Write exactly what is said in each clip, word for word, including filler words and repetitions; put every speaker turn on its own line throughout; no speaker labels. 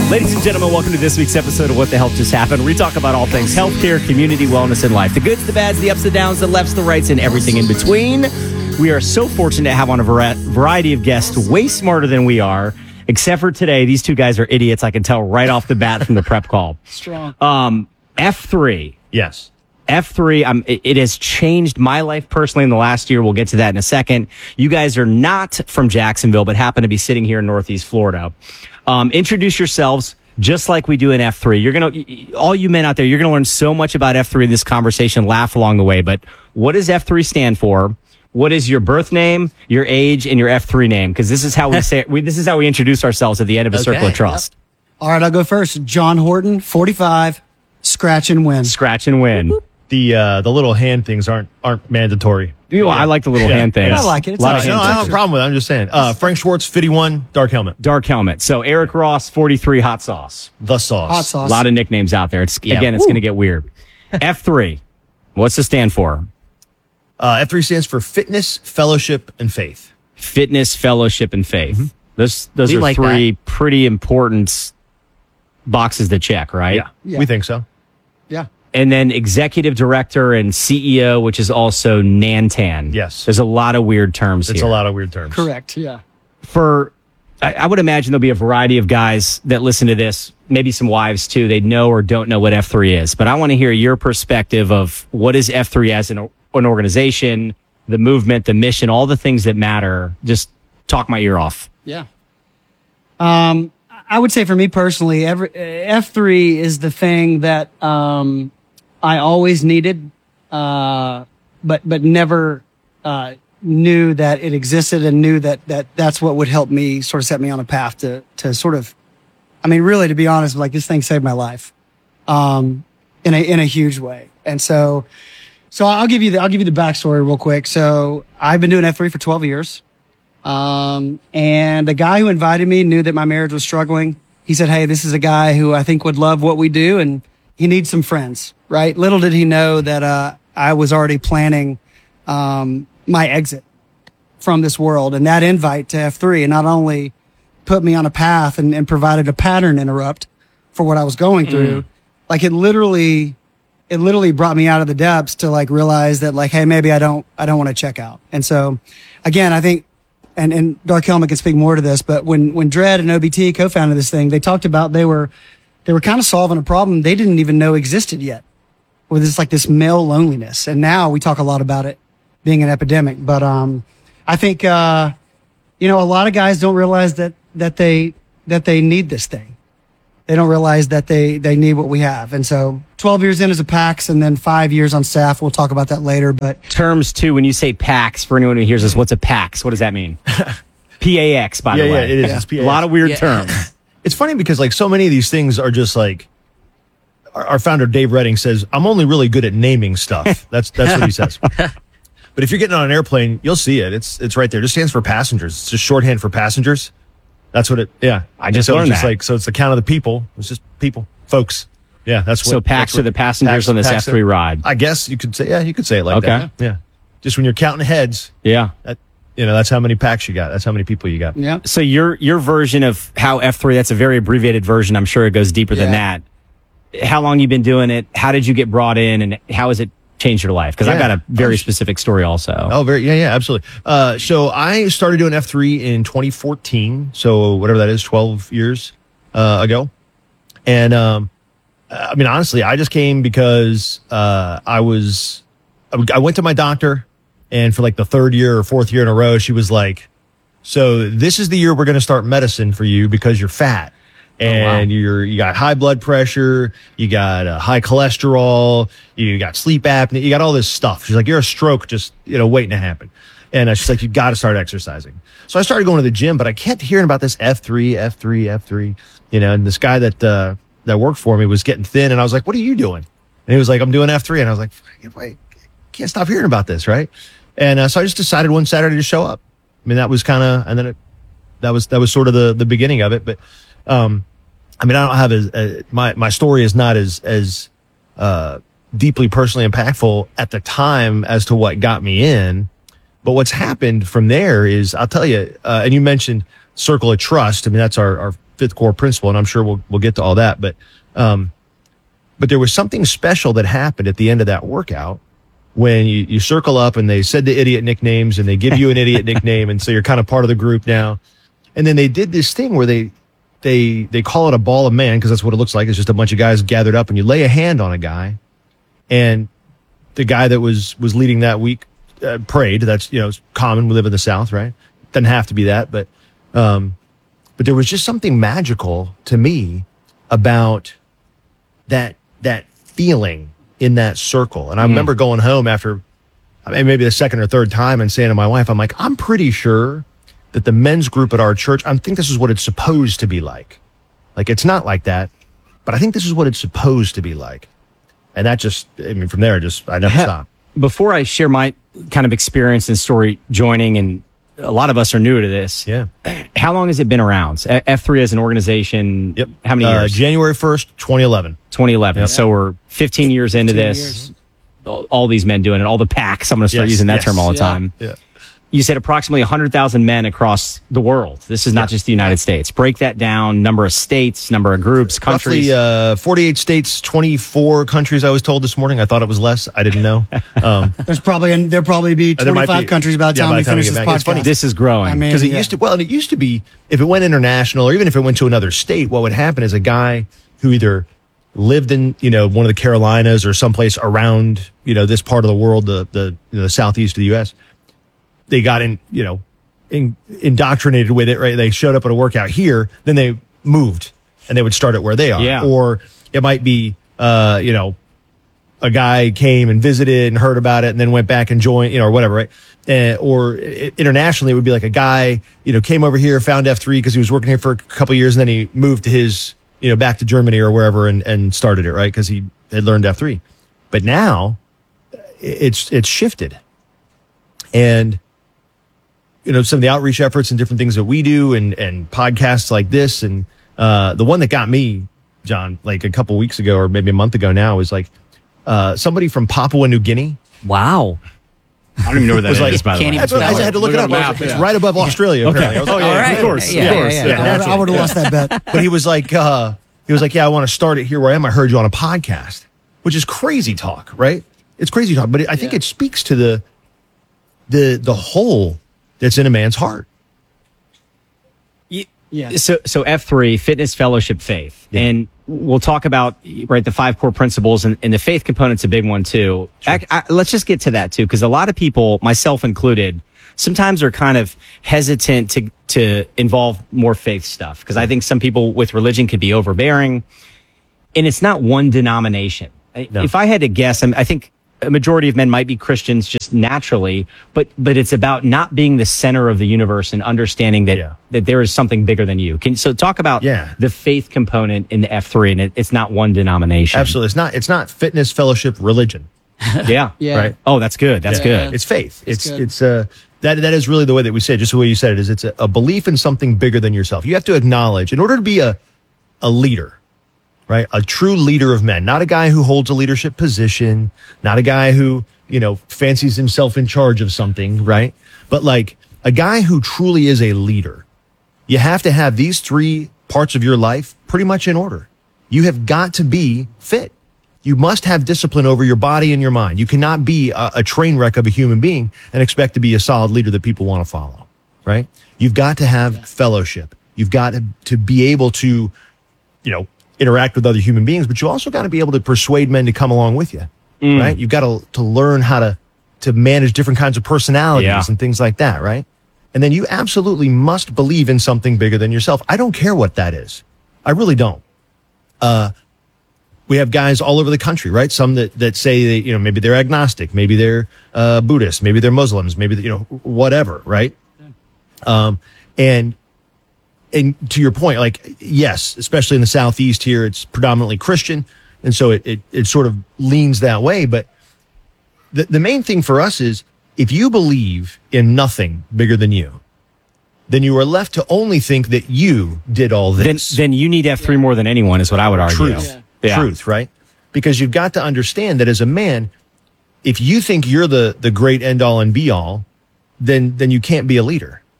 Ladies and gentlemen, welcome to this week's episode of What the Health Just Happened. We talk about all things healthcare, community, wellness, and life. The goods, the bads, the ups, the downs, the lefts, the rights, and everything in between. We are so fortunate to have on a variety of guests way smarter than we are. Except for today, these two guys are idiots. I can tell right off the bat from the prep call.
Strong.
Um, F three.
Yes.
F three, um, it, it has changed my life personally in the last year. We'll get to that in a second. You guys are not from Jacksonville, but happen to be sitting here in Northeast Florida. Um, introduce yourselves just like we do in F three. You're going to, all you men out there, you're going to learn so much about F three in this conversation, laugh along the way. But what does F three stand for? What is your birth name, your age, and your F three name? Because this is how we say, we, this is how we introduce ourselves at the end of a
Okay.
Circle of Trust.
Yep. All right, I'll go first. John Horton, forty-five, scratch and win.
Scratch and win.
The uh, the little hand things aren't aren't mandatory.
You know, I like the little
Yeah.
hand things.
I like it. It's
A lot
all
of
right.
hand
No, I don't have a
gestures.
problem with it. I'm just saying. Uh, Frank Schwartz, fifty-one, dark helmet.
Dark helmet. So Eric Ross, forty-three, hot sauce.
The sauce.
Hot
A
sauce.
lot of nicknames out there. It's
Yeah.
again, it's going to get weird. F three. What's it stand for?
Uh, F three stands for fitness, fellowship, and faith.
Fitness, fellowship, and faith. Those those
We
are
like
three pretty important boxes to check, right?
Yeah.
We think so.
Yeah.
And then executive director and C E O, which is also Nantan.
Yes.
There's a lot of weird terms
It's
here.
a lot of weird terms.
Correct. Yeah.
For, I, I would imagine there'll be a variety of guys that listen to this, maybe some wives too. They know or don't know what F three is. But I want to hear your perspective of what is F three as an, an organization, the movement, the mission, all the things that matter. Just talk my ear off.
Yeah. Um, I would say for me personally, every, F three is the thing that um, I always needed, uh, but but never uh, knew that it existed and knew that that that's what would help me sort of set me on a path to to sort of, I mean, really, to be honest, like this thing saved my life, um, in a in a huge way. And so, so I'll give you the I'll give you the backstory real quick. So I've been doing F three for twelve years. Um, and the guy who invited me knew that my marriage was struggling. He said, "Hey, this is a guy who I think would love what we do and he needs some friends," right? Little did he know that, uh, I was already planning, um, my exit from this world. And that invite to F three and not only put me on a path and, and provided a pattern interrupt for what I was going through, like it literally, it literally brought me out of the depths to like realize that like, hey, maybe I don't, I don't want to check out. And so again, I think, and, and Dark Helmet can speak more to this, but when, when Dredd and O B T co-founded this thing, they talked about they were, they were kind of solving a problem they didn't even know existed yet with this, like this male loneliness. And now we talk a lot about it being an epidemic, but, um, I think, uh, you know, a lot of guys don't realize that, that they, that they need this thing. They don't realize that they, they need what we have. And so twelve years in as a PAX and then five years on staff. We'll talk about that later, but
Terms too, when you say PAX, for anyone who hears this, what's a PAX? What does that mean? P A X, by
Yeah,
the
yeah,
way.
it is. It's P A
A
X.
lot of weird
Yeah.
terms.
It's funny because like so many of these things are just like our, our founder Dave Redding says, "I'm only really good at naming stuff." That's that's what he says. But if you're getting on an airplane, you'll see it. It's it's right there. It just stands for passengers. It's just shorthand for passengers. That's what it. Yeah,
I just
so
learned
it's just
that.
like so. It's the count of the people. It's just people, folks. Yeah, that's what.
So PAX
that's what-
are the passengers
PAX-
on this
PAX
F three
are-
ride.
I guess you could say. Yeah, you could say it like
Okay.
that. Yeah, just when you're counting heads,
Yeah.
that you know that's how many packs you got. That's how many people you got.
yeah.
So your your version of how F three, that's a very abbreviated version. I'm sure it goes deeper than
Yeah.
that. How long you been doing it? How did you get brought in, and how has it changed your life? Because I've
Yeah.
got a very
Oh, sh-
specific story also.
Oh, very, yeah, yeah, absolutely. Uh, so I started doing F three in twenty fourteen. So whatever that is, twelve years, uh, ago. And, um, I mean, honestly, I just came because, uh, I was, I went to my doctor and for like the third year or fourth year in a row, she was like, so this is the year we're going to start medicine for you because you're fat. And you're, you got high blood pressure, you got uh, high cholesterol, you got sleep apnea, you got all this stuff. She's like, you're a stroke just, you know, waiting to happen. And uh, she's like, you got to start exercising. So I started going to the gym, but I kept hearing about this F three, F three, F three, you know, and this guy that, uh, that worked for me was getting thin. And I was like, what are you doing? And he was like, I'm doing F three. And I was like, wait, can't stop hearing about this. Right. And uh, so I just decided one Saturday to show up. I mean, that was kind of, and then it, that was, that was sort of the, the beginning of it. But, um, I mean, I don't have as, uh, my, my story is not as, as, uh, deeply personally impactful at the time as to what got me in. But what's happened from there is, I'll tell you, uh, and you mentioned Circle of Trust. I mean, that's our, our fifth core principle, and I'm sure we'll we'll get to all that. But um, but there was something special that happened at the end of that workout when you, you circle up and they said the idiot nicknames and they give you an idiot nickname, and so you're kind of part of the group now. And then they did this thing where they they they call it a ball of man, because that's what it looks like. It's just a bunch of guys gathered up, and you lay a hand on a guy, and the guy that was was leading that week uh, prayed. That's, you know, it's common. We live in the South, right? Doesn't have to be that, but um, but there was just something magical to me about that that feeling in that circle. And I mm. remember going home after, I mean, maybe the second or third time, and saying to my wife, I'm like, I'm pretty sure that the men's group at our church, I think this is what it's supposed to be like. Like, it's not like that, but I think this is what it's supposed to be like. And that just, I mean, from there, just, I never stopped.
Before I share my kind of experience and story joining, and a lot of us are new to this.
Yeah.
How long has it been around? F three as an organization?
Yep.
How many
uh,
years?
January first, twenty eleven.
twenty eleven. Yep. So we're fifteen years into this.
Years.
All, all these men doing it, all the packs. I'm going to start
Yes,
using that
yes.
term all the
Yeah.
time.
Yeah.
You said approximately one hundred thousand men across the world. This is not
Yeah.
just the United States. Break that down. Number of states, number of groups, countries.
Roughly uh, forty-eight states, twenty-four countries, I was told this morning. I thought it was less. I didn't know. Um,
There's probably there'll probably be
there might
twenty-five
be-
countries by the
yeah,
time
by
we
the time we
finish
get
this
back. It's
podcast.
funny.
This is growing.
I mean,
Because it
yeah.
used to, well, and it used to be, if it went international, or even if it went to another state, what would happen is a guy who either lived in, you know, one of the Carolinas or someplace around, you know, this part of the world, the the you know, the southeast of the U S, they got in, you know, in, indoctrinated with it, right? They showed up at a workout here, then they moved, and they would start it where they are.
Yeah.
Or it might be, uh, you know, a guy came and visited and heard about it and then went back and joined, you know, or whatever, right? Uh, or i internationally, it would be like a guy, you know, came over here, found F three because he was working here for a couple of years, and then he moved to his, you know, back to Germany or wherever, and, and started it, right? Because he had learned F three. But now it's it's shifted. And, you know, some of the outreach efforts and different things that we do, and, and podcasts like this, and uh, the one that got me, John, like a couple weeks ago or maybe a month ago now, was like uh, somebody from Papua New Guinea.
Wow. I don't even know where that
was
is,
like,
by the
can't
way.
even
That's what I
spell
had to look
Look
it
it
up.
up,
It's
yeah.
right above Australia, apparently. I was like,
Oh, yeah,
right.
of course.
Yeah,
of
yeah,
course.
yeah.
Yeah,
I would-
naturally.
I would have lost that bet.
But he was like, uh, he was like, yeah, I want to start it here where I am. I heard you on a podcast, which is crazy talk, right? It's crazy talk, but it, I think
Yeah.
it speaks to the, the, the hole that's in a man's heart.
Yeah.
So, so F three, Fitness, Fellowship, Faith.
Yeah.
And we'll talk about, right, the five core principles, and, and the faith component's a big one too. I, I, let's just get to that too, because a lot of people, myself included, sometimes are kind of hesitant to, to involve more faith stuff. Because I think some people with religion could be overbearing, and it's not one denomination. I-
No.
If I had to guess, I, I think a majority of men might be Christians just naturally, but but it's about not being the center of the universe and understanding that
Yeah.
that there is something bigger than you. Can so talk about
Yeah.
the faith component in the F three, and it, it's not one denomination.
Absolutely. It's not, it's not fitness, fellowship, religion.
Yeah.
Yeah.
Right.
Oh, that's good. That's
Yeah.
good.
It's faith. It's,
good.
it's, uh, that, that is really the way that we say it, just the way you said it, is it's a, a belief in something bigger than yourself. You have to acknowledge, in order to be a, a leader, right? A true leader of men, not a guy who holds a leadership position, not a guy who, you know, fancies himself in charge of something, right? But like a guy who truly is a leader. You have to have these three parts of your life pretty much in order. You have got to be fit. You must have discipline over your body and your mind. You cannot be a, a train wreck of a human being and expect to be a solid leader that people want to follow, right? You've got to have fellowship. You've got to, to be able to, you know, interact with other human beings, but you also got to be able to persuade men to come along with you, right? You've got to, to learn how to, to manage different kinds of personalities
Yeah.
and things like that, right? And then you absolutely must believe in something bigger than yourself. I don't care what that is. I really don't. Uh, we have guys all over the country, right? Some that, that say that, you know, maybe they're agnostic, maybe they're, uh, Buddhist, maybe they're Muslims, maybe, you know, whatever, right? Um, and, and to your point, like, yes, especially in the Southeast here, it's predominantly Christian. And so it, it, it sort of leans that way. But the, the main thing for us is if you believe in nothing bigger than you, then you are left to only think that you did all
Then,
this.
then you need F three more than anyone, is what I would argue.
Truth.
Yeah.
Truth, right? Because you've got to understand that as a man, if you think you're the, the great end all and be all, then, then you can't be a leader.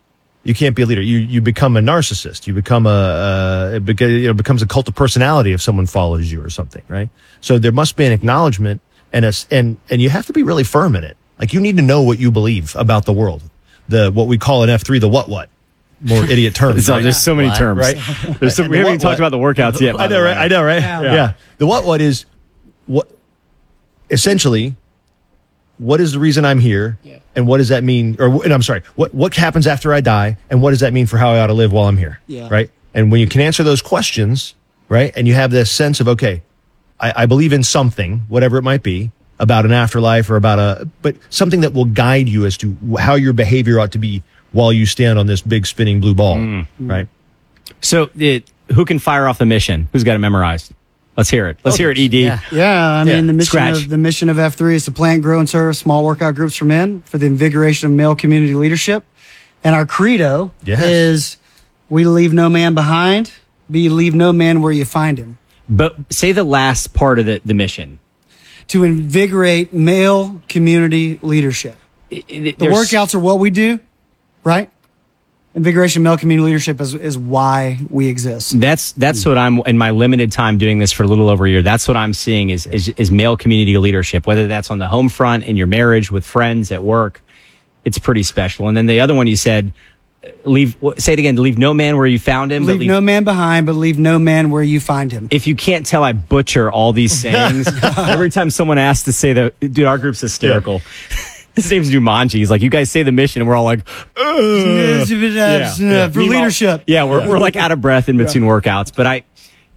you can't be a leader. You you become a narcissist. You become a uh, it, beca- you know, becomes a cult of personality if someone follows you or something, right? So there must be an acknowledgement and a, s- and and you have to be really firm in it. Like you need to know what you believe about the world. The what we call in F three the what what. More idiot terms.
So
right?
There's so many
What?
terms.
Right?
There's so,
And
we
the
haven't even
what,
talked
what?
about the workouts yet. by
I
the
know,
way.
right? I know, right?
Yeah.
Yeah. The what what is what essentially what is the reason I'm here,
Yeah.
and what does that mean? Or and I'm sorry, what what happens after I die, and what does that mean for how I ought to live while I'm here?
Yeah.
Right. And when you can answer those questions, right, and you have this sense of okay, I, I believe in something, whatever it might be, about an afterlife or about a, but something that will guide you as to how your behavior ought to be while you stand on this big spinning blue ball, right?
So, it, who can fire off the mission? Who's got it memorized? Let's hear it. Let's hear it, E D.
Yeah.
Yeah, I mean
Yeah,
the mission
scratch.
of the mission of F three is to plant, grow, and serve small workout groups for men for the invigoration of male community leadership. And our credo
Yes.
is we leave no man behind, but you leave no man where you find him.
But say the last part of the, the mission.
To invigorate male community leadership.
It- it-
The
there's-
workouts are what we do, right? Invigoration of male community leadership is, is why we exist.
That's that's what I'm in my limited time doing this for a little over a year. That's what I'm seeing is, is is male community leadership, whether that's on the home front, in your marriage, with friends, at work. It's pretty special. And then the other one you said, uh, leave. wh- Say it again. Leave no man where you found him. but
Leave no man behind, but leave no man where you find him.
If you can't tell, I butcher all these sayings. Every time someone asks to say the dude, our group's hysterical. His name's Jumanji. He's like, you guys say the mission, and we're all like,
Yeah, for
Meanwhile-
leadership.
Yeah, we're we're like out of breath in between workouts. But I,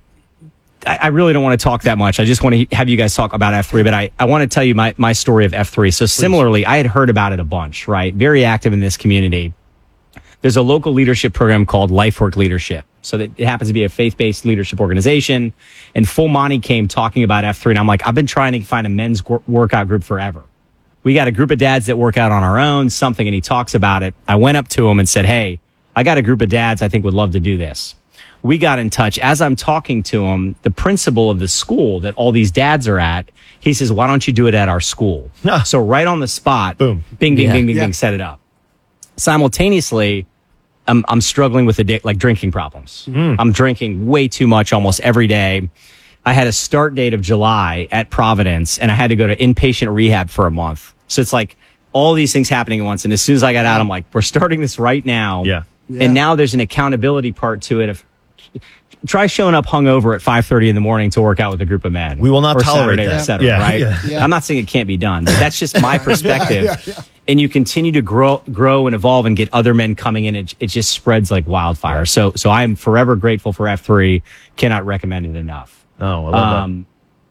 I, I really don't want to talk that much. I just want to have you guys talk about F three. But I, I want to tell you my my story of F three. So similarly, I had heard about it a bunch. Right, very active in this community. There's a local leadership program called LifeWork Leadership. So that it happens to be a faith-based leadership organization. And Full Monty came talking about F three, and I'm like, I've been trying to find a men's gr- workout group forever. We got a group of dads that work out on our own, something, and he talks about it. I went up to him and said, hey, I got a group of dads I think would love to do this. We got in touch. As I'm talking to him, the principal of the school that all these dads are at, he says, why don't you do it at our school?
Ah.
So right on the spot,
Boom.
bing, bing,
Yeah.
bing, bing,
Yeah.
bing, set it up. Simultaneously, I'm, I'm struggling with addic- like drinking problems. I'm drinking way too much almost every day. I had a start date of July at Providence, and I had to go to inpatient rehab for a month. So it's like all these things happening at once. And as soon as I got out, I'm like, we're starting this right now.
Yeah.
Yeah.
And now there's an accountability part to it. Of try showing up hungover at five thirty in the morning to work out with a group of men.
We will not
or
tolerate
Saturday,
that.
et cetera,
Yeah.
right?
Yeah.
Yeah.
I'm not saying it can't be done, but that's just my perspective. And you continue to grow, grow and evolve and get other men coming in. It, it just spreads like wildfire. So, so I am forever grateful for F three. Cannot recommend it enough.
Oh, I love
Um,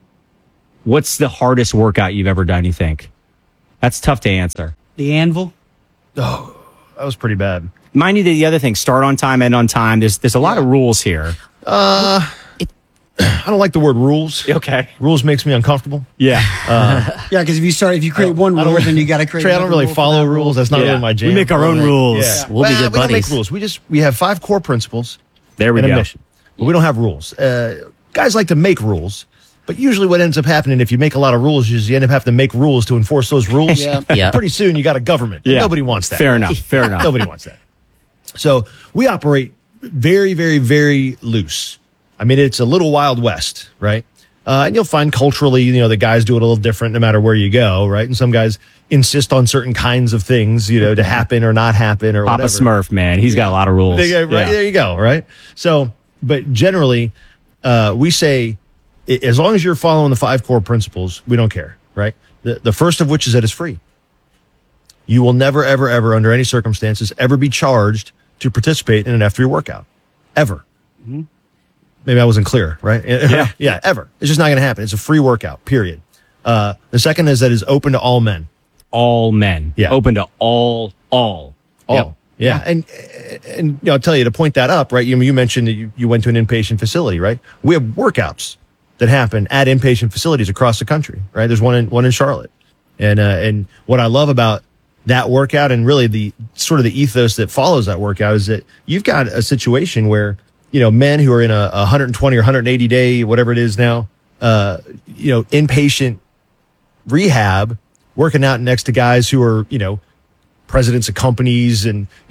what's the hardest workout you've ever done, you think? That's tough to answer.
The anvil.
that. That was pretty bad.
Mind you, the other thing, start on time, end on time. There's, there's a lot of rules here.
I don't like the word rules.
Okay.
Rules makes me uncomfortable.
Yeah.
Yeah, because if you start, if you create one
I don't-
rule, then you got to create.
Trey, I don't
another
really
rule for
follow
that rule.
rules. That's not
Yeah.
really my jam.
We make our own rules.
Yeah.
We'll be good
we don't make
buddies.
rules. We just we have five core principles
There we
and a
go.
mission. But we don't have rules. Uh, guys like to make rules, but usually what ends up happening if you make a lot of rules is you end up having to make rules to enforce those rules.
Yeah.
Yeah.
Pretty soon you got a government.
Yeah.
Nobody wants that.
Fair enough. Fair enough.
Nobody wants that. So we operate very, very, very loose. I mean, it's a little Wild West, right? Uh, and you'll find culturally, you know, the guys do it a little different no matter where you go, right? And some guys insist on certain kinds of things, you know, to happen or not happen or
Papa
whatever.
Smurf, man. He's got a lot of rules.
There, you go, right,
Yeah.
there you go, right? So, but generally, uh, we say, i- as long as you're following the five core principles, we don't care, right? The, the first of which is that it's free. You will never, ever, ever, under any circumstances, ever be charged to participate in an F three workout. Ever. Maybe I wasn't clear, right?
Yeah.
yeah, ever. It's just not going to happen. It's a free workout, period. Uh, the second is that it's open to all men.
All men.
Yeah.
Open to all, all.
All.
Yep.
Yeah. And, and, you know, I'll tell you to point that up, right? You, you mentioned that you, you went to an inpatient facility, right? We have workouts that happen at inpatient facilities across the country, right? There's one in, one in Charlotte. And, uh, and what I love about that workout and really the sort of the ethos that follows that workout is that you've got a situation where, you know, men who are in a, a one hundred twenty or one hundred eighty day, whatever it is now, uh, you know, inpatient rehab, working out next to guys who are, you know, presidents of companies and, you know,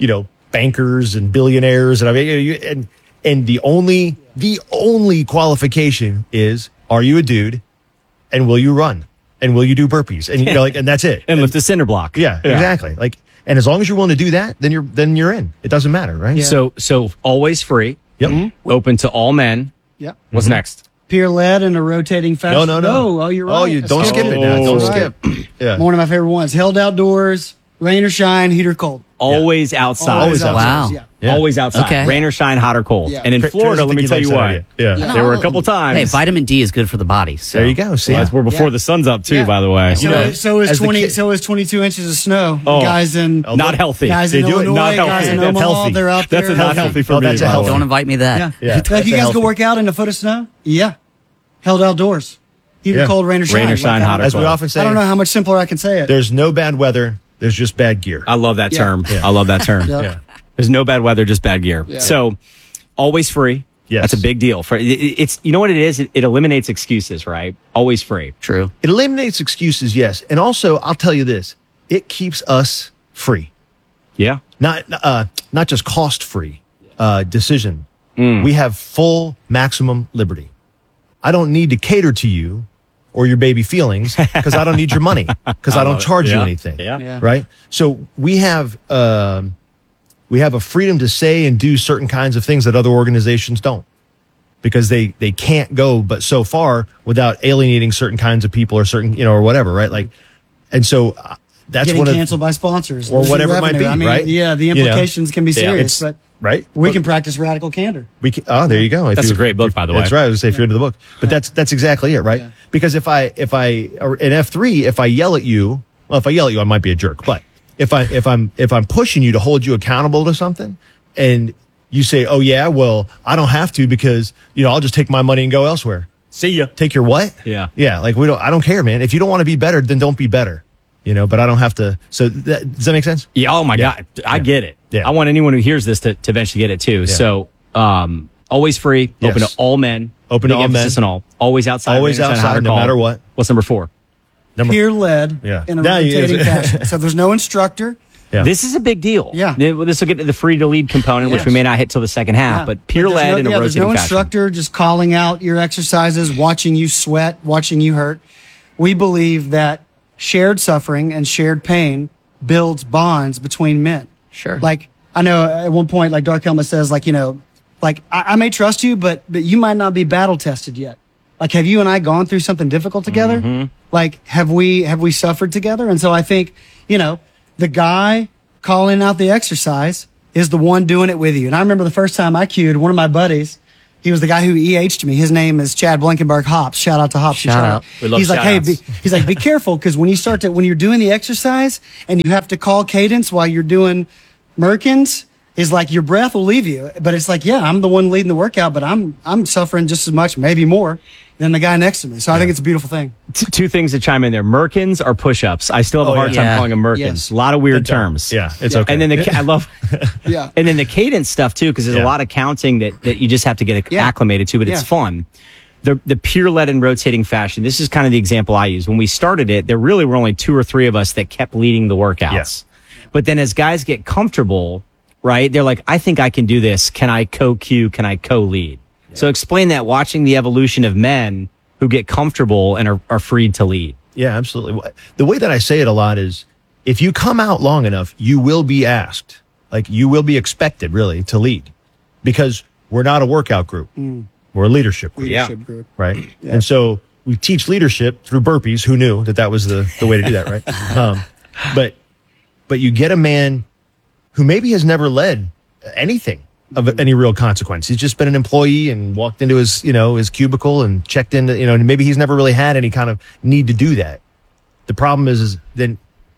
bankers and billionaires. And I mean, you, you- and, and the only, the only qualification is, are you a dude and will you run and will you do burpees? And you know, like, and that's it.
And lift the cinder block.
Yeah, exactly. Like, and as long as you're willing to do that, then you're, then you're in. It doesn't matter. Right.
Yeah.
So, so always free,
Yep.
open to all men.
Yep.
What's next?
Peer led in a rotating fashion.
No, no, no.
Oh, you're right.
Oh, you
I
don't
skipped
skip it now.
Oh.
Don't
Right.
skip. Yeah.
One of my favorite ones. Held outdoors, rain or shine, heat or cold.
Always outside.
Always outside.
Wow.
Yeah.
Yeah.
Always outside.
Okay.
Rain or shine, hot or cold.
Yeah.
And in
Tra-
Florida, let me
Travis
tell you
thinks
why.
that idea. Yeah.
There were a couple times.
Hey, vitamin D is good for the body. So.
There you go. See,
Well, that's we're before
Yeah.
the sun's up too,
Yeah.
by the way.
So,
You know,
so is
as the
twenty.
kid-
So is twenty-two inches of snow.
Oh.
Guys in
Not healthy.
guys
They
in
do it.
Illinois,
Not healthy.
guys in
That's
Omaha.
healthy.
They're out
That's
there.
a not healthy for
Oh,
me.
that's a
by the
healthy.
way.
Don't invite me to that.
Yeah.
Yeah.
Like
That's
you
a
guys
healthy-
go work out in a foot of snow. Yeah. Held outdoors. Either
Yeah.
cold, rain or shine.
Rain or
Like,
shine,
I-
hot or
As we
cold.
often say,
I don't know how much simpler I can say it.
there's no bad weather. There's just bad gear.
I love that
Yeah.
term.
Yeah.
I love that term.
Yeah.
Yeah.
There's no bad weather, just bad gear.
Yeah.
So always free.
Yes.
That's a big deal. For it- it's you know what it is? It, it eliminates excuses, right? Always free.
True.
It eliminates excuses, yes. And also, I'll tell you this, it keeps us free.
Yeah.
Not uh not just cost free uh decision.
Mm.
We have full maximum liberty. I don't need to cater to you or your baby feelings because I don't need your money because I, don't charge you
Yeah.
anything.
Yeah.
Yeah.
Right? So we have um we have a freedom to say and do certain kinds of things that other organizations don't. Because they they can't go but so far without alienating certain kinds of people or certain, you know, or whatever, right? Like and so uh, that's
Getting
one of
canceled by sponsors
or
losing
whatever it might
revenue.
be,
I mean,
right?
Yeah, the
You know?
implications can be
Yeah.
serious,
It's-
but
right?
we
But-
can practice radical candor.
We can, oh, there you go. If
That's
you-
a great book, by the
That's
way.
right. I was gonna say if you're into the book, but that's that's exactly it, right?
Yeah.
Because if I if I or in F three, if I yell at you, well, if I yell at you, I might be a jerk. But if I if I'm if I'm pushing you to hold you accountable to something, and you say, oh yeah, well I don't have to because you know I'll just take my money and go elsewhere.
See ya.
Take your what?
Yeah.
Yeah. Like we don't. I don't care, man. If you don't want to be better, then don't be better. You know. But I don't have to. So that, does that make sense?
Yeah. Oh my
Yeah.
God. I
Yeah.
get it.
Yeah.
I want anyone who hears this to, to eventually get it too. So, um, always free,
Yes.
open to all men,
Open to
big
all
emphasis
men.
on all, always outside,
Always
rain or shine,
outside,
hot or
no
cold.
matter what.
What's number four?
Number.
Peer led
Yeah.
in a
Now you-
rotating fashion. So there's no instructor.
Yeah.
This is a big deal.
Yeah.
Th- This will get to the free to lead component, which
Yes.
we may not hit till the second half,
Yeah.
but peer
There's
led
no,
in a
yeah, there's
rotating
no
fashion.
instructor just calling out your exercises, watching you sweat, watching you hurt. We believe that shared suffering and shared pain builds bonds between men.
Sure.
Like I know at one point, like Dark Helmet says, like, you know, like I, I may trust you, but but you might not be battle tested yet. Like, have you and I gone through something difficult together?
Mm-hmm.
Like, have we have we suffered together? And so I think, you know, the guy calling out the exercise is the one doing it with you. And I remember the first time I cued one of my buddies. He was the guy who E H'd me. His name is Chad Blankenberg Hops. Shout out to Hops.
Shout out.
We love
He's like,
shout
hey,
outs.
be, he's like, be careful because when you start to when you're doing the exercise and you have to call cadence while you're doing Merkins, is like your breath will leave you. But it's like, yeah, I'm the one leading the workout, but I'm I'm suffering just as much, maybe more, than the guy next to me. So I think it's a beautiful thing.
T- two things to chime in there. Merkins are push-ups. I still have a
Oh,
hard
yeah.
time
Yeah.
calling them Merkins.
Yes.
A lot of weird terms.
Yeah. It's
Yeah.
okay.
And then the ca- I love,
Yeah.
and then the cadence stuff too, because there's
Yeah.
a lot of counting that that you just have to get
Yeah.
acclimated to, but it's
Yeah.
fun. The the peer led and rotating fashion. This is kind of the example I use. When we started it, there really were only two or three of us that kept leading the workouts.
Yes.
But then as guys get comfortable, right? They're like, I think I can do this. Can I co-cue? Can I co-lead? So explain that. Watching the evolution of men who get comfortable and are, are freed to lead.
Yeah, absolutely. Wh- The way that I say it a lot is if you come out long enough, you will be asked, like you will be expected really to lead because we're not a workout group. We're a leadership group,
Leadership group.
right? And so we teach leadership through burpees. Who knew that that was the, the way to do that, right? um, but, but you get a man who maybe has never led anything of any real consequence. He's just been an employee and walked into his, you know, his cubicle and checked into, you know, and maybe he's never really had any kind of need to do that. The problem is, is then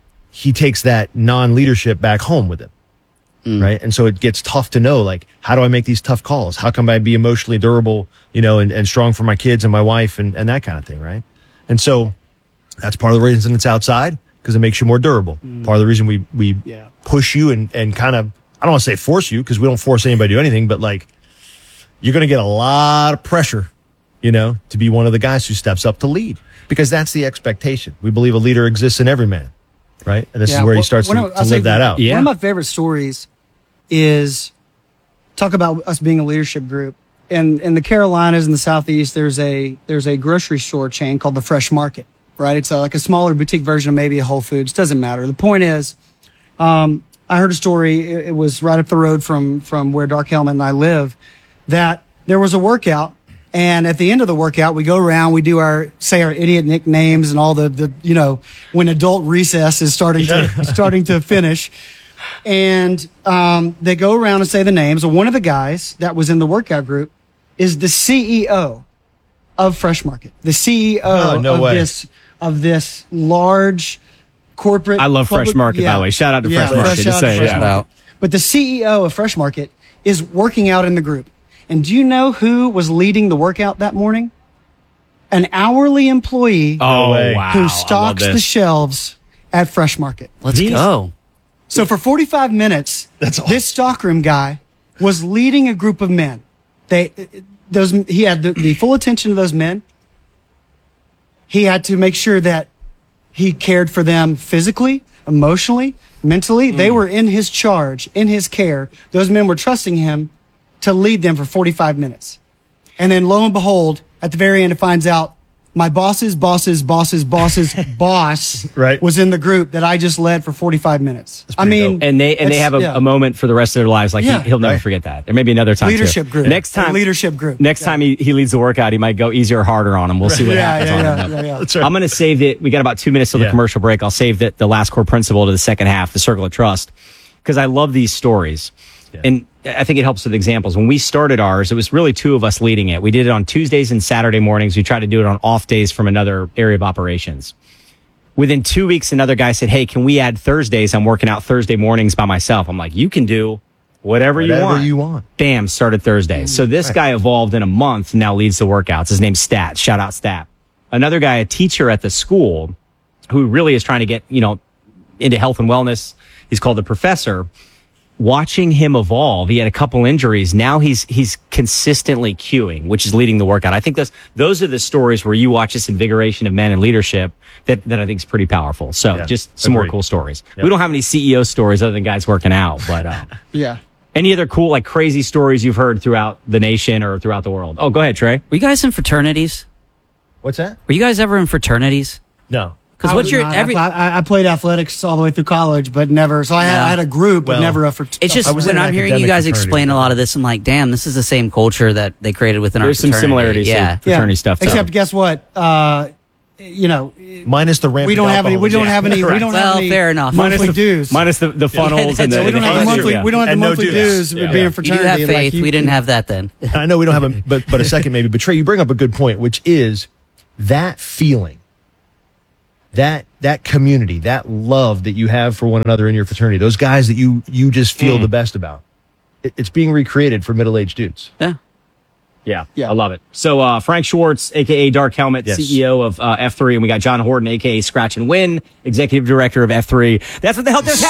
he takes that non-leadership back home with him. Right. And so it gets tough to know, like, how do I make these tough calls? How can I be emotionally durable, you know, and, and strong for my kids and my wife and, and that kind of thing. Right. And so that's part of the reason it's outside because it makes you more durable. Part of the reason we, we
Yeah.
push you and, and kind of, I don't want to say force you because we don't force anybody to do anything, but like you're going to get a lot of pressure, you know, to be one of the guys who steps up to lead because that's the expectation. We believe a leader exists in every man. Right. And this
Yeah,
is where he
well,
starts to,
one of-
to
I'll say
live that out.
Yeah.
One of my favorite stories is talk about us being a leadership group. In in the Carolinas and the Southeast, there's a there's a grocery store chain called the Fresh Market, right? It's a, like a smaller boutique version of maybe a Whole Foods. Doesn't matter. The point is, um, I heard a story. It, it was right up the road from from where Dark Helmet and I live, that there was a workout, and at the end of the workout, we go around, we do our say our idiot nicknames and all the the you know when adult recess is starting to starting to finish. And um, they go around and say the names. And one of the guys that was in the workout group is the C E O of Fresh Market, the C E O
Oh, no
of
way.
this of this large corporate.
I love Fresh
public-
Market, by the way. Shout out to
Yeah,
Fresh Market.
shout
Just
out to
say,
Fresh
yeah.
Market. But the C E O of Fresh Market is working out in the group. And do you know who was leading the workout that morning? An hourly employee
Oh,
way.
wow. I
who
love
stocks the
this.
shelves at Fresh Market.
Let's
These-
go.
So for forty-five minutes,
That's awesome.
this stockroom guy was leading a group of men. They, those, he had the, the full attention of those men. He had to make sure that he cared for them physically, emotionally, mentally. They were in his charge, in his care. Those men were trusting him to lead them for forty-five minutes. And then lo and behold, at the very end, it finds out my boss's boss's boss's boss's boss
Right.
was in the group that I just led for forty-five minutes. I
pretty
mean,
dope.
And they and they
it's-
have a,
yeah.
a moment for the rest of their lives. Like
Yeah.
he, he'll never
Right.
forget that. There may be another time. too.
Leadership group.
Next
A
time,
leadership group.
Next
Yeah.
time he, he leads the workout, he might go easier or harder on him. We'll see what
Yeah,
happens
yeah,
on
yeah,
him.
yeah, yeah.
That's right.
I'm going to save it. We got about two minutes till the
Yeah.
commercial break. I'll save the, the last core principle to the second half, the circle of trust, because I love these stories.
Yeah.
And I think it helps with examples. When we started ours, it was really two of us leading it. We did it on Tuesdays and Saturday mornings. We tried to do it on off days from another area of operations. Within two weeks, another guy said, hey, can we add Thursdays? I'm working out Thursday mornings by myself. I'm like, you can do whatever, you
Whatever
want.
you want.
Bam, started Thursdays. So this guy evolved in a month, now leads the workouts. His name's Stat. Shout out Stat. Another guy, a teacher at the school, who really is trying to get, you know, into health and wellness. He's called the Professor. Watching him evolve, he had a couple injuries. Now he's he's consistently cueing, which is leading the workout. I think those those are the stories where you watch this invigoration of men and leadership that, that I think is pretty powerful. So
Yeah,
just some more
agreed.
cool stories.
Yep.
We don't have any C E O stories other than guys working out, but uh,
Yeah.
any other cool, like crazy stories you've heard throughout the nation or throughout the world? Oh, go ahead, Trey.
Were you guys in fraternities?
What's that?
Were you guys ever in fraternities?
No.
Because
I
what's
was
your
not.
every?
I, I, I played athletics all the way through college, but never. So I had,
Yeah.
I had a group, but
Well,
never a. Frat-
It's just
I was in
when
an
I'm hearing you
academic
guys
fraternity.
explain a lot of this, I'm like, damn, this is the same culture that they created within
There's
our
some
fraternity.
similarities
Yeah.
to fraternity stuff. too.
Except, guess what? Uh, you know,
Minus the rampant
we don't have any. We don't have any. We don't
Well,
have any
fair enough.
minus
monthly
the,
dues.
minus the, the funnels and the,
so we don't
the
have the
extra,
monthly.
yeah.
We don't have the
And no
monthly
dues.
dues.
Yeah.
Being
Yeah.
a
You do
fraternity.
have
like
faith.
you-
we didn't have that then.
I know we don't have a, but, but a second maybe. But Trey, you bring up a good point, which is that feeling, that that community, that love that you have for one another in your fraternity, those guys that you you just feel
Mm.
the best about. It, it's being recreated for middle-aged dudes.
Yeah.
Yeah,
Yeah.
I love it. So uh, Frank Schwartz, a k a. Dark Helmet,
Yes.
C E O of uh, F three, and we got John Horton, a k a. Scratch and Win, Executive Director of F three. That's what the hell just happened.